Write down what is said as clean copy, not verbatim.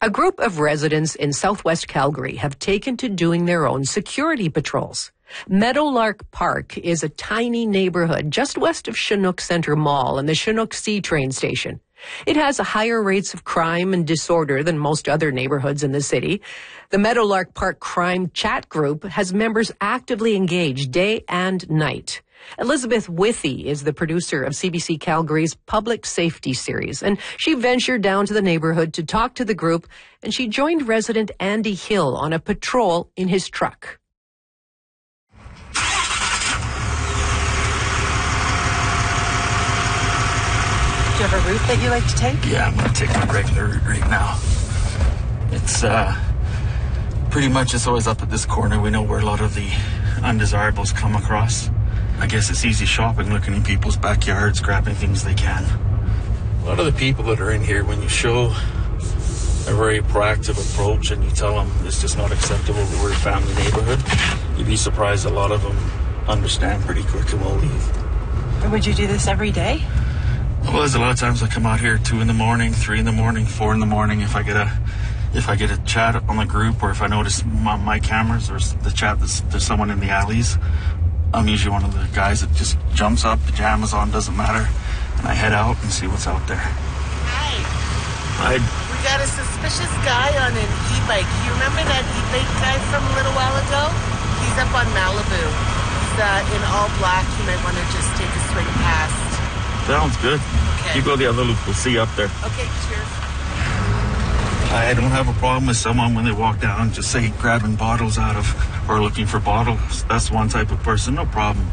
A group of residents in southwest Calgary have taken to doing their own security patrols. Meadowlark Park is a tiny neighborhood just west of Chinook Centre Mall and the Chinook C train station. It has higher rates of crime and disorder than most other neighborhoods in the city. The Meadowlark Park Crime Chat Group has members actively engaged day and night. Elizabeth Withy is the producer of CBC Calgary's Public Safety Series, and she ventured down to the neighborhood to talk to the group, and she joined resident Andy Hill on a patrol in his truck. Do you have a route that you like to take? Yeah, I'm going to take my regular route right now. It's pretty much it's always up at this corner. We know where a lot of the undesirables come across. I guess it's easy shopping, looking in people's backyards, grabbing things they can. A lot of the people that are in here, when you show a very proactive approach and you tell them it's just not acceptable that we're a family neighborhood, you'd be surprised a lot of them understand pretty quick and will leave. And would you do this every day? Well, there's a lot of times I come out here 2 a.m, 3 a.m, 4 a.m. If I get a chat on the group, or if I notice on my cameras or the chat there's someone in the alleys, I'm usually one of the guys that just jumps up, pajamas on, doesn't matter, and I head out and see what's out there. Hi. We got a suspicious guy on an e-bike. You remember that e-bike guy from a little while ago? He's up on Malibu. He's in all black. You might want to just take a swing past. Sounds good. Okay. You go the other loop, we'll see you up there. Okay, cheers. I don't have a problem with someone when they walk down, just say grabbing bottles out of, or looking for bottles. That's one type of person, no problem.